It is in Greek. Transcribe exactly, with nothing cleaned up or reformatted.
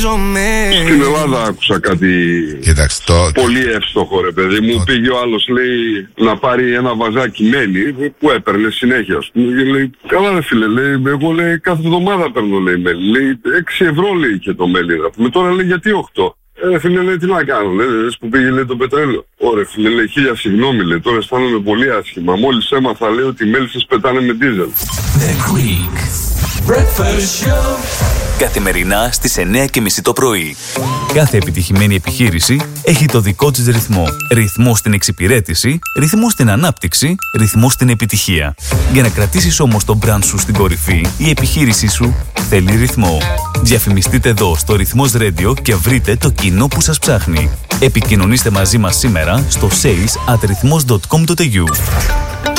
Στην Ελλάδα άκουσα κάτι. Κοίταξε, το... πολύ εύστοχο, ρε παιδί μου. Το... Πήγε ο άλλος, λέει, να πάρει ένα βαζάκι μέλι που έπαιρνε συνέχεια. Και λέει, καλά ρε φίλε, λέει, εγώ λέει, κάθε εβδομάδα παίρνω, λέει, μέλι. Λέει, έξι ευρώ λέει και το μέλι. Με τώρα λέει, γιατί οκτώ. Ε, φίλε, λέει, τι να κάνω, λέει, που πήγε, λέει, το πετρέλαιο. Ωραία, φίλε, λέει, χίλια συγγνώμη, λέει, τώρα αισθάνομαι πολύ άσχημα. Μόλις έμαθα, λέει, ότι οι μέλισσες πετάνε με ντίζελ. Καθημερινά στις εννιά και μισή το πρωί. Κάθε επιτυχημένη επιχείρηση έχει το δικό της ρυθμό. Ρυθμό στην εξυπηρέτηση, ρυθμό στην ανάπτυξη, ρυθμό στην επιτυχία. Για να κρατήσεις όμως το brand σου στην κορυφή, η επιχείρησή σου θέλει ρυθμό. Διαφημιστείτε εδώ στο Ρυθμός Radio και βρείτε το κοινό που σας ψάχνει. Επικοινωνήστε μαζί μας σήμερα στο sales at rhythmos dot com dot a u.